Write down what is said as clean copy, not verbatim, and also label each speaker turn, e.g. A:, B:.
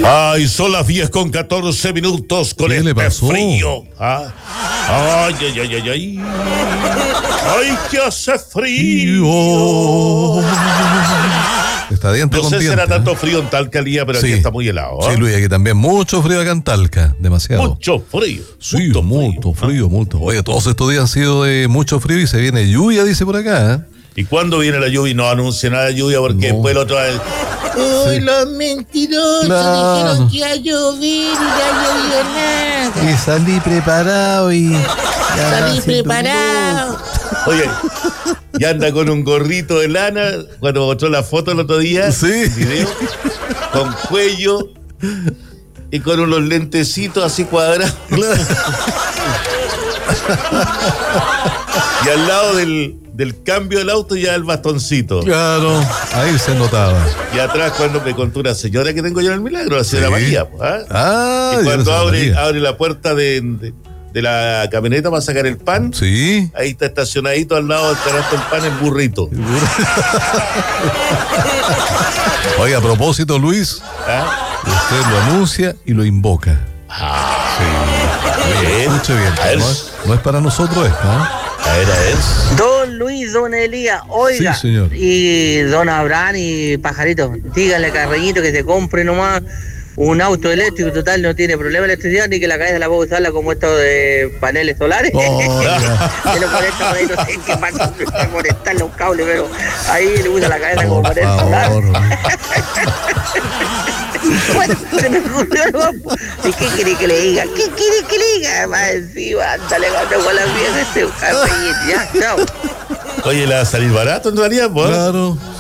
A: Ay, son las 10:14 con
B: ¿Qué le
A: este
B: pasó?
A: frío. ¿Ah? Ay, ay, ay, ay, ay. Ay, que hace frío.
B: Está diente
A: No
B: con
A: sé si
B: diente,
A: era tanto frío en Talca, Lía, pero
B: Sí.
A: aquí está muy helado. ¿Ah?
B: Sí, Luis, aquí también mucho frío acá en Talca, demasiado.
A: Mucho frío.
B: Sí, mucho frío, mucho. Oye, todos estos días han sido de mucho frío y se viene lluvia, dice por acá, ¿eh?
A: ¿Y cuándo viene la lluvia? Y no anuncia nada de lluvia porque
B: No.
A: después la otra vez.
C: Uy, los mentirosos
B: Claro.
C: dijeron que iba a llover y no ha llovido nada.
B: Y salí preparado y...
C: Salí preparado.
A: Oye, ya anda con un gorrito de lana cuando mostró la foto el otro día.
B: Sí.
A: El video, con cuello y con unos lentecitos así cuadrados. Y al lado del cambio del auto ya el bastoncito.
B: Claro, ahí se notaba.
A: Y atrás cuando me contó una señora que tengo yo en el Milagro, la señora
B: Sí.
A: María. Pues, ¿ah?
B: Ah,
A: Y
B: ya
A: cuando
B: no se
A: abre
B: sabía.
A: la puerta de la camioneta para sacar el pan,
B: Sí.
A: ahí está estacionadito al lado del canasto del pan el burrito.
B: Oye, a propósito, Luis,
A: ¿Ah?
B: usted lo anuncia y lo invoca. Sí. Oye,
A: Bien.
B: escuche bien.
A: A ver.
B: No es para nosotros esto, ¿eh?
A: A ver.
D: Don Luis, don Elías, oiga,
B: Sí, señor.
D: y don Abraham y Pajarito, díganle a Carreñito que se compre nomás un auto eléctrico, total, no tiene problema de electricidad, ni que la cabeza la pueda usarla como esto de paneles solares.
B: Oiga.
D: Se lo conecta por ahí, no sé qué pasa, conectarle un cable, pero ahí le usa la cabeza como
B: Por
D: panel solar.
B: favor.
D: Bueno, se me ocurrió algo. ¿Y qué quiere que le diga? ¿Qué quiere que le diga? Más encima, ándale, cuando con la vieja este Carreñito, ya, chao.
A: Oye, ¿le va a salir barato en realidad? Pues?
B: Claro.